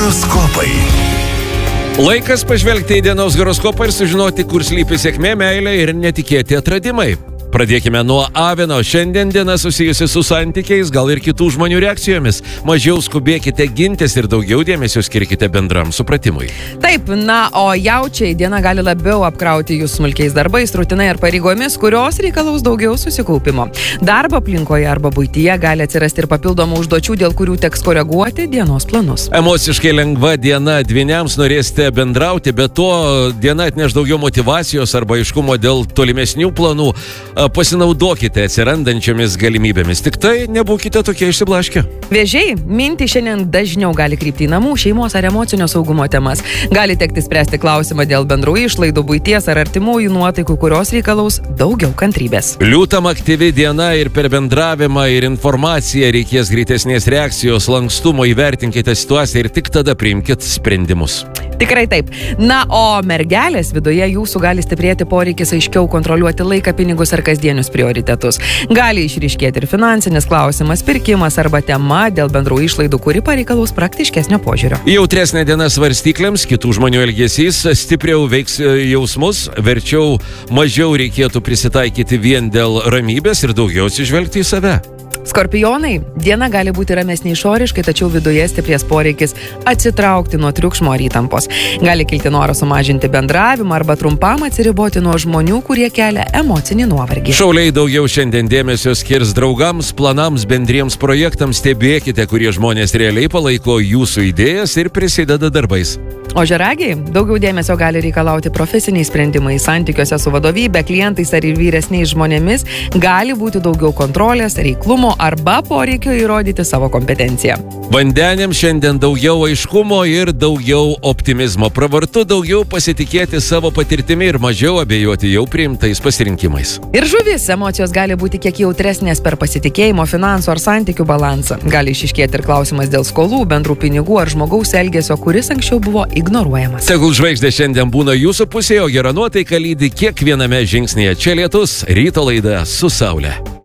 Horoskopai. Laikas pažvelgti į dienos horoskopą ir sužinoti, kur slypi sėkmė, meilė ir netikėti atradimai. Pradėkime nuo Avino. Šiandien diena susijusi su santykiais, gal ir kitų žmonių reakcijomis. Mažiau skubėkite gintis ir daugiau dėmesio skirkite bendram supratimui. Taip, o jaučiai diena gali labiau apkrauti jūs smulkiais darbais, rutinai ar pareigomis, kurios reikalaus daugiau susikaupimo. Darbo aplinkoje arba buityje gali atsirasti ir papildomų užduočių, dėl kurių teks koreguoti dienos planus. Emociškai lengva diena, dvyniams norėsite bendrauti, bet to diena atneš daugiau motyvacijos arba aiškumo dėl tolimesnių planų. Pasinaudokite atsirandančiomis galimybėmis, tik tai nebūkite tokie išsiblaškę. Vėžiai, mintys šiandien dažniau gali krypti į namų, šeimos ar emocinio saugumo temas. Gali tekti spręsti klausimą dėl bendrų išlaidų, buities ar artimųjų nuotaikų, kurios reikalaus daugiau kantrybės. Liūtam aktyvi diena ir per bendravimą ir informaciją reikės greitesnės reakcijos, lankstumo, įvertinkite situaciją ir tik tada priimkite sprendimus. Tikrai taip. O mergelės viduje jūsų gali stiprėti poreikis aiškiau kontroliuoti laiką, pinigus ar kasdienius prioritetus. Gali išryškėti ir finansinis klausimas, pirkimas arba tema dėl bendrų išlaidų, kuri pareikalaus praktiškesnio požiūrio. Jautresnė diena svarstyklėms, kitų žmonių elgesys, stipriau veiks jausmus, verčiau mažiau reikėtų prisitaikyti vien dėl ramybės ir daugiau atsižvelgti į save. Skorpionai, diena gali būti ramesnė išoriškai, tačiau viduje stiprės poreikis atsitraukti nuo triukšmo ar įtampos. Gali kilti noras sumažinti bendravimą arba trumpam atsiriboti nuo žmonių, kurie kelia emocinį nuovargį. Šauliai daugiau šiandien dėmesio skirs draugams, planams, bendriems projektams, stebėkite, kurie žmonės realiai palaiko jūsų idėjas ir prisideda darbais. Ožiaragiai, daugiau dėmesio gali reikalauti profesiniai sprendimai, santykiuose su vadovybė, klientais ar ir vyresniais žmonėmis, gali būti daugiau kontrolės, reiklumo arba poreikio įrodyti savo kompetenciją. Vandeniams šiandien daugiau aiškumo ir daugiau optimizmo. Pravartu daugiau pasitikėti savo patirtimi ir mažiau abejoti jau priimtais pasirinkimais. Ir žuvis, emocijos gali būti kiek jautresnės per pasitikėjimo, finansų ar santykių balansą. Gali išiškėti ir klausimas dėl skolų, bendrų pinigų ar žmogaus elgesio, kuris anksčiau buvo ignoruojamas. Tegul žvaigždė šiandien būna jūsų pusėje, o gera nuotaika lydi kiekviename žingsnyje. Čia Lietus, ryto laida su Saule.